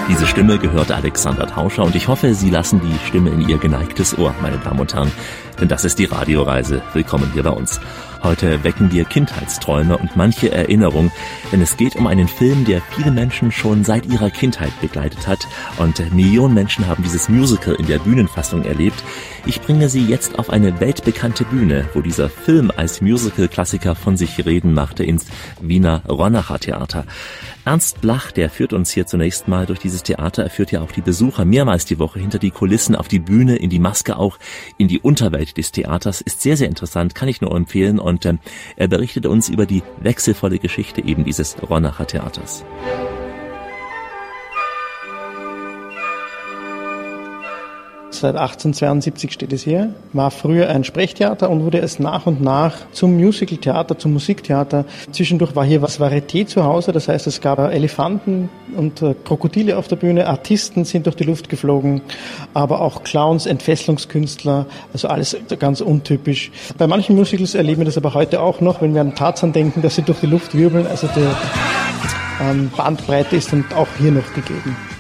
Diese Stimme gehört Alexander Tauscher und ich hoffe, Sie lassen die Stimme in Ihr geneigtes Ohr, meine Damen und Herren. Denn das ist die Radioreise. Willkommen hier bei uns. Heute wecken wir Kindheitsträume und manche Erinnerung, denn es geht um einen Film, der viele Menschen schon seit ihrer Kindheit begleitet hat und Millionen Menschen haben dieses Musical in der Bühnenfassung erlebt. Ich bringe Sie jetzt auf eine weltbekannte Bühne, wo dieser Film als Musical-Klassiker von sich reden machte, ins Wiener Ronacher Theater. Ernst Blach, der führt uns hier zunächst mal durch dieses Theater. Er führt ja auch die Besucher mehrmals die Woche hinter die Kulissen, auf die Bühne, in die Maske, auch in die Unterwelt des Theaters. Ist sehr, sehr interessant, kann ich nur empfehlen. Und er berichtet uns über die wechselvolle Geschichte eben dieses Ronacher Theaters. Seit 1872 steht es hier, war früher ein Sprechtheater und wurde es nach und nach zum Musicaltheater, zum Musiktheater. Zwischendurch war hier was Varieté zu Hause, das heißt, es gab Elefanten und Krokodile auf der Bühne, Artisten sind durch die Luft geflogen, aber auch Clowns, Entfesselungskünstler, also alles ganz untypisch. Bei manchen Musicals erleben wir das aber heute auch noch, wenn wir an Tarzan denken, dass sie durch die Luft wirbeln, also die Bandbreite ist dann auch hier noch gegeben.